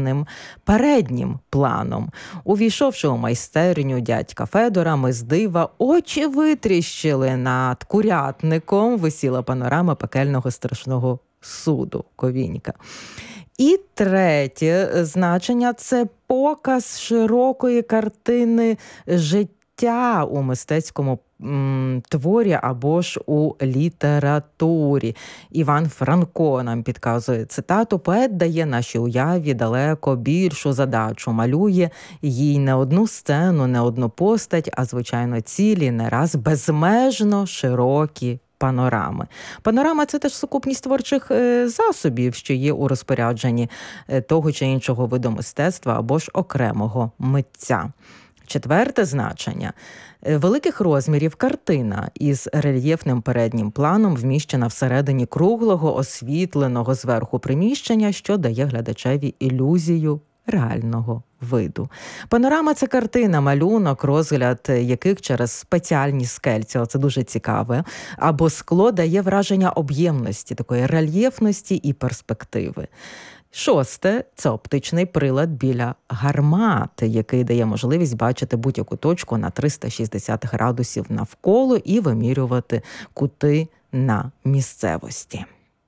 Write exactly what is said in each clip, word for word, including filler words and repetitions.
рельєфним переднім планом. Увійшовши у майстерню дядька Федора, ми з дива очі витріщили. Над курятником висіла панорама пекельного страшного суду Ковінька. І третє значення – це показ широкої картини життя у мистецькому м, творі або ж у літературі. Іван Франко нам підказує цитату: «Поет дає нашій уяві далеко більшу задачу, малює їй не одну сцену, не одну постать, а, звичайно, цілі, не раз безмежно широкі панорами». Панорама – це теж сукупність творчих засобів, що є у розпорядженні того чи іншого виду мистецтва або ж окремого митця. Четверте значення – великих розмірів картина із рельєфним переднім планом, вміщена всередині круглого, освітленого зверху приміщення, що дає глядачеві ілюзію реального виду. Панорама – це картина, малюнок, розгляд яких через спеціальні скельця, це дуже цікаве, або скло дає враження об'ємності, такої рельєфності і перспективи. Шосте – це оптичний прилад біля гармати, який дає можливість бачити будь-яку точку на триста шістдесят градусів навколо і вимірювати кути на місцевості.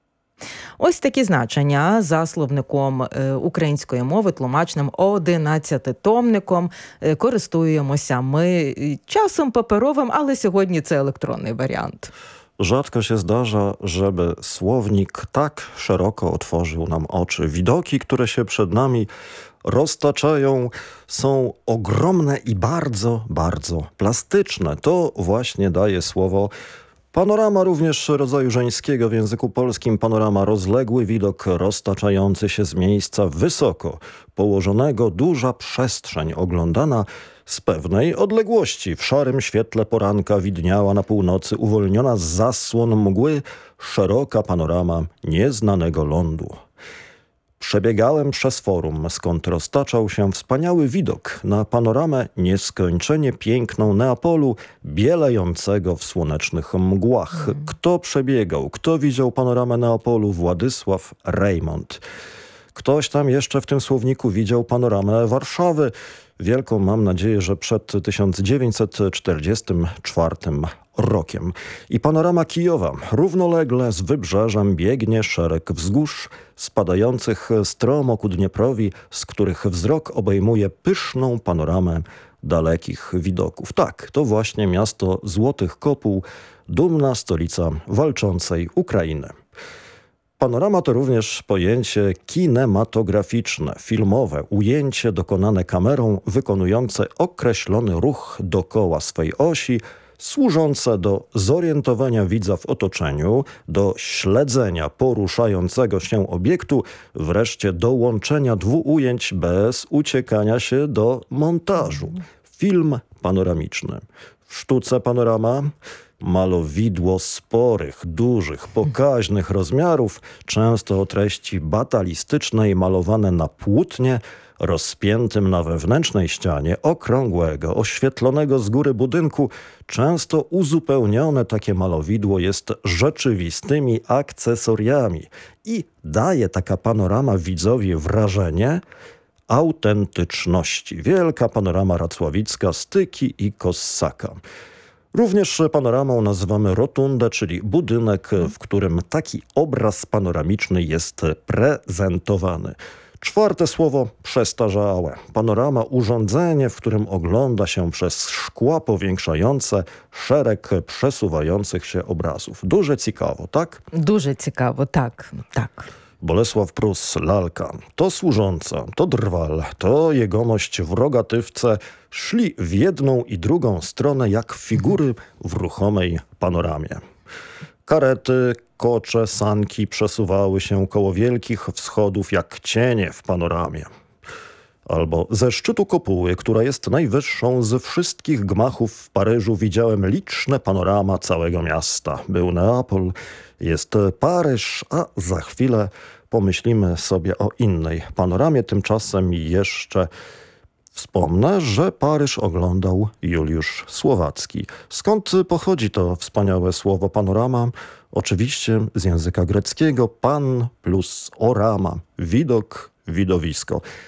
Ось такі значення за словником української мови, тлумачним одинадцятитомником, користуємося ми часом паперовим, ale сьогодні це електронний варіант. Rzadko się zdarza, żeby słownik tak szeroko otworzył nam oczy. Widoki, które się przed nami roztaczają, są ogromne i bardzo, bardzo plastyczne. To właśnie daje słowo panorama, również rodzaju żeńskiego w języku polskim. Panorama, rozległy widok roztaczający się z miejsca wysoko położonego, duża przestrzeń oglądana z pewnej odległości. W szarym świetle poranka widniała na północy, uwolniona z zasłon mgły, szeroka panorama nieznanego lądu. Przebiegałem przez forum, skąd roztaczał się wspaniały widok na panoramę nieskończenie piękną Neapolu, bielejącego w słonecznych mgłach. Mm. Kto przebiegał, kto widział panoramę Neapolu? Władysław Reymont. Ktoś tam jeszcze w tym słowniku widział panoramę Warszawy. Wielką mam nadzieję, że przed tysiąc dziewięćset czterdziestym czwartym rokiem. I panorama Kijowa. Równolegle z wybrzeżem biegnie szereg wzgórz spadających stromo ku Dnieprowi, z których wzrok obejmuje pyszną panoramę dalekich widoków. Tak, to właśnie miasto Złotych Kopuł, dumna stolica walczącej Ukrainy. Panorama to również pojęcie kinematograficzne, filmowe, ujęcie dokonane kamerą, wykonujące określony ruch dookoła swej osi, służące do zorientowania widza w otoczeniu, do śledzenia poruszającego się obiektu, wreszcie do łączenia dwóch ujęć bez uciekania się do montażu. Film panoramiczny. W sztuce panorama malowidło sporych, dużych, pokaźnych rozmiarów, często o treści batalistycznej, malowane na płótnie, rozpiętym na wewnętrznej ścianie okrągłego, oświetlonego z góry budynku. Często uzupełnione takie malowidło jest rzeczywistymi akcesoriami i daje taka panorama widzowi wrażenie autentyczności. Wielka panorama racławicka, Styki i Kossaka. Również panoramą nazywamy rotundę, czyli budynek, w którym taki obraz panoramiczny jest prezentowany. Czwarte słowo przestarzałe. Panorama, urządzenie, w którym ogląda się przez szkła powiększające szereg przesuwających się obrazów. Duże ciekawo, tak? Duże ciekawo, tak, tak. Bolesław Prus, lalka, to służąca, to drwal, to jegomość w rogatywce szli w jedną i drugą stronę jak figury w ruchomej panoramie. Karety, kocze, sanki przesuwały się koło wielkich wschodów jak cienie w panoramie. Albo ze szczytu kopuły, która jest najwyższą ze wszystkich gmachów w Paryżu, widziałem liczne panorama całego miasta. Był Neapol, jest Paryż, a za chwilę pomyślimy sobie o innej panoramie. Tymczasem jeszcze wspomnę, że Paryż oglądał Juliusz Słowacki. Skąd pochodzi to wspaniałe słowo panorama? Oczywiście z języka greckiego pan plus orama, widok, widowisko.